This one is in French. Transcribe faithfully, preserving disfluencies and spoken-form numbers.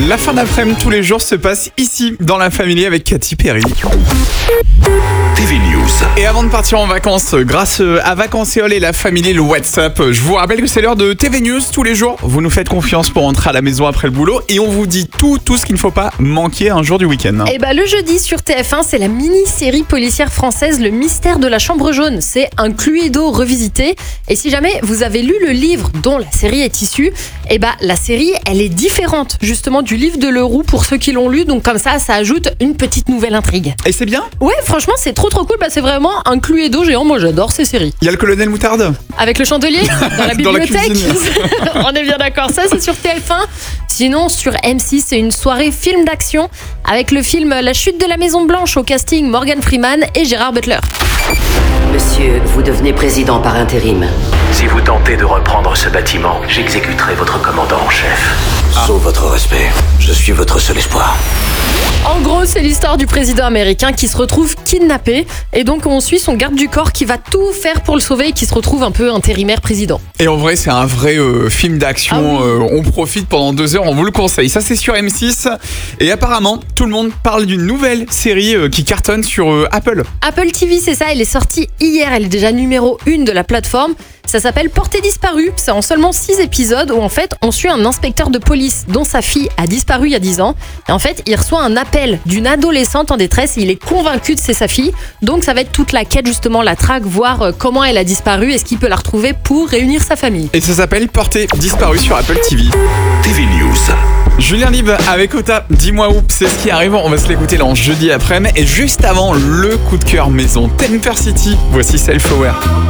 La fin d'après-midi tous les jours se passe ici dans la Family avec Katy Perry. T V News. Et avant de partir en vacances, grâce à Vacanceol et la Family, le WhatsApp, je vous rappelle que c'est l'heure de T V News tous les jours. Vous nous faites confiance pour rentrer à la maison après le boulot et on vous dit tout, tout ce qu'il ne faut pas manquer un jour du week-end. Et bah le jeudi sur T F un, c'est la mini-série policière française Le Mystère de la Chambre Jaune. C'est un Cluedo revisité. Et si jamais vous avez lu le livre dont la série est issue, et bah la série, elle est différente justement du livre de Leroux pour ceux qui l'ont lu. Donc comme ça, ça ajoute une petite nouvelle intrigue. Et c'est bien ? Ouais, franchement, c'est trop trop cool. Bah, c'est vraiment un Cluedo géant. Moi, j'adore ces séries. Il y a le colonel Moutarde Avec le chandelier dans la Dans la bibliothèque. cuisine. On est bien d'accord. Ça, c'est sur T F un. Sinon, sur M six, c'est une soirée film d'action avec le film La Chute de la Maison Blanche au casting Morgan Freeman et Gérard Butler. Monsieur, vous devenez président par intérim. Si vous tentez de reprendre ce bâtiment, j'exécuterai votre commandant en chef. Sauf votre respect, je suis votre seul espoir. En gros, c'est l'histoire du président américain qui se retrouve kidnappé et donc on suit son garde du corps qui va tout faire pour le sauver et qui se retrouve un peu intérimaire président. Et en vrai, c'est un vrai euh, film d'action. Ah oui. euh, on profite pendant deux heures, on vous le conseille. Ça, c'est sur M six. Et apparemment, tout le monde parle d'une nouvelle série euh, qui cartonne sur euh, Apple. Apple T V, c'est ça, elle est sortie hier, elle est déjà numéro une de la plateforme. Ça s'appelle Portée disparue, c'est en seulement six épisodes où en fait on suit un inspecteur de police dont sa fille a disparu il y a dix ans. Et en fait il reçoit un appel d'une adolescente en détresse et il est convaincu que c'est sa fille. Donc ça va être toute la quête justement, la traque, voir comment elle a disparu et ce qu'il peut la retrouver pour réunir sa famille. Et ça s'appelle Portée disparue sur Apple T V. T V News. Julien Lib avec Ota, dis-moi où, c'est ce qui arrive. On va se l'écouter là en jeudi après-midi. Et juste avant, le coup de cœur maison Temper City. Voici Self Aware.